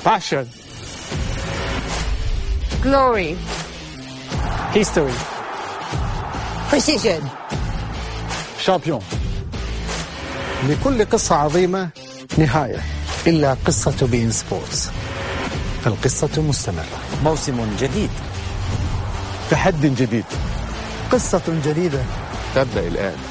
passion, glory, history, precision. champion. لكل قصة عظيمة نهاية، إلا قصة بين سبورتس، القصة مستمرة. موسم جديد، تحدي جديد، قصة جديدة تبدأ الآن.